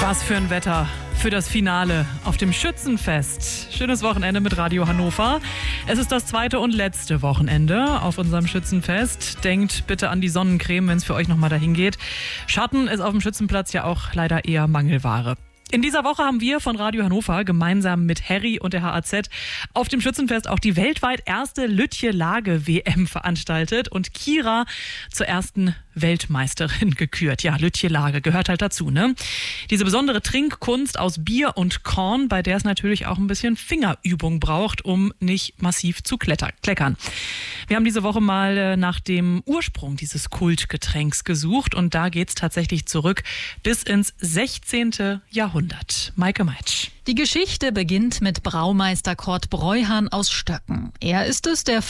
Was für ein Wetter für das Finale auf dem Schützenfest. Schönes Wochenende mit Radio Hannover. Es ist das zweite und letzte Wochenende auf unserem Schützenfest. Denkt bitte an die Sonnencreme, wenn es für euch nochmal dahin geht. Schatten ist auf dem Schützenplatz ja auch leider eher Mangelware. In dieser Woche haben wir von Radio Hannover gemeinsam mit Harry und der HAZ auf dem Schützenfest auch die weltweit erste Lütje-Lage-WM veranstaltet und Kira zur ersten Weltmeisterin gekürt. Ja, Lütje-Lage gehört halt dazu, ne? Diese besondere Trinkkunst aus Bier und Korn, bei der es natürlich auch ein bisschen Fingerübung braucht, um nicht massiv zu kleckern. Wir haben diese Woche mal nach dem Ursprung dieses Kultgetränks gesucht und da geht's tatsächlich zurück bis ins 16. Jahrhundert. Maike Meitsch. Die Geschichte beginnt mit Braumeister Kurt Breuhan aus Stöcken. Er ist es, der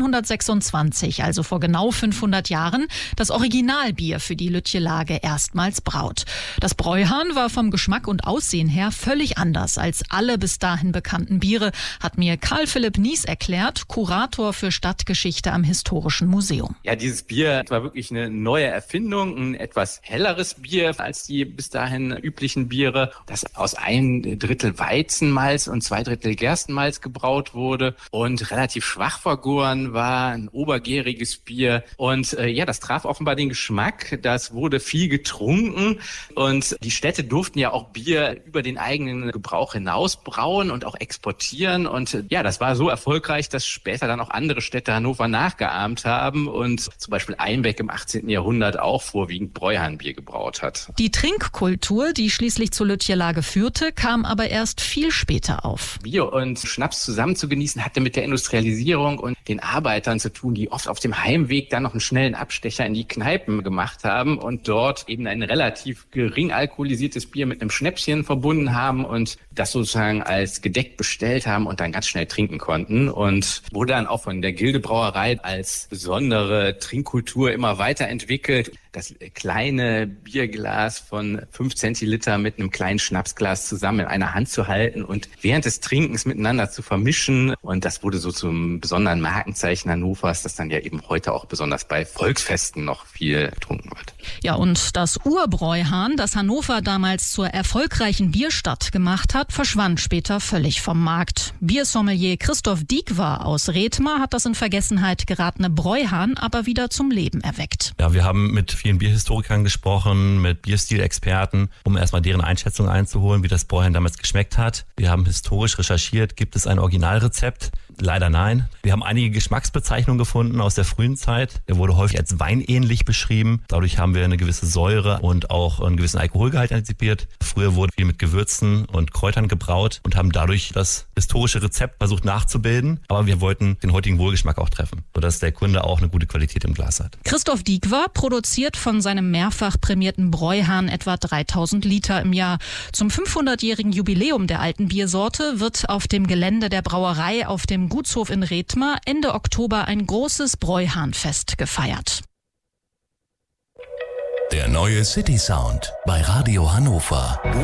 1526, also vor genau 500 Jahren, das Originalbier für die Lütje-Lage erstmals braut. Das Breuhan war vom Geschmack und Aussehen her völlig anders als alle bis dahin bekannten Biere, hat mir Karl Philipp Nies erklärt, Kurator für Stadtgeschichte am Historischen Museum. Ja, dieses Bier war wirklich eine neue Erfindung, ein etwas helleres Bier als die bis dahin üblichen Biere, das aus 1/3 Weizenmalz und 2/3 Gerstenmalz gebraut wurde und relativ schwach vergoren war, ein obergäriges Bier. Und das traf offenbar den Geschmack. Das wurde viel getrunken und die Städte durften ja auch Bier über den eigenen Gebrauch hinaus brauen und auch exportieren. Und das war so erfolgreich, dass später dann auch andere Städte Hannover nachgeahmt haben und zum Beispiel Einbeck im 18. Jahrhundert auch vorwiegend Breuhan-Bier gebraut hat. Die Trinkkultur, die schließlich zur Lütje-Lage führte, kam aber erst viel später auf. Bier und Schnaps zusammen zu genießen, hatte mit der Industrialisierung und den Arbeitern zu tun, die oft auf dem Heimweg dann noch einen schnellen Abstecher in die Kneipen gemacht haben und dort eben ein relativ gering alkoholisiertes Bier mit einem Schnäpschen verbunden haben und das sozusagen als gedeckt bestellt haben und dann ganz schnell trinken konnten und wurde dann auch von der Gildebrauerei als besondere Trinkkultur immer weiterentwickelt. Das kleine Bierglas von 5 Zentiliter mit einem kleinen Schnapsglas zusammen in einer Hand zu halten und während des Trinkens miteinander zu vermischen. Und das wurde so zum besonderen Markenzeichen Hannovers, das dann ja eben heute auch besonders bei Volksfesten noch viel getrunken wird. Ja, und das Urbreuhan, das Hannover damals zur erfolgreichen Bierstadt gemacht hat, verschwand später völlig vom Markt. Biersommelier Christoph Diekwer aus Rethmar hat das in Vergessenheit geratene Breuhan aber wieder zum Leben erweckt. Ja, wir haben mit vielen Bierhistorikern gesprochen, mit Bierstilexperten, um erstmal deren Einschätzung einzuholen, wie das Breuhan damals geschmeckt hat. Wir haben historisch recherchiert, gibt es ein Originalrezept? Leider nein. Wir haben einige Geschmacksbezeichnungen gefunden aus der frühen Zeit. Er wurde häufig als weinähnlich beschrieben. Dadurch haben wir eine gewisse Säure und auch einen gewissen Alkoholgehalt antizipiert. Früher wurde viel mit Gewürzen und Kräutern gebraut und haben dadurch das historische Rezept versucht nachzubilden. Aber wir wollten den heutigen Wohlgeschmack auch treffen, sodass der Kunde auch eine gute Qualität im Glas hat. Christoph Diekwer produziert von seinem mehrfach prämierten Breuhan etwa 3000 Liter im Jahr. Zum 500-jährigen Jubiläum der alten Biersorte wird auf dem Gelände der Brauerei auf dem Gutshof in Rethmar Ende Oktober ein großes Breuhanfest gefeiert. Der neue City Sound bei Radio Hannover.